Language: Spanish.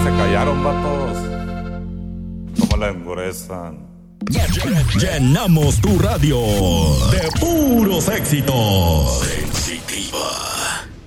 se callaron, vatos. ¿Cómo la enguresan? Llenamos tu radio de puros éxitos.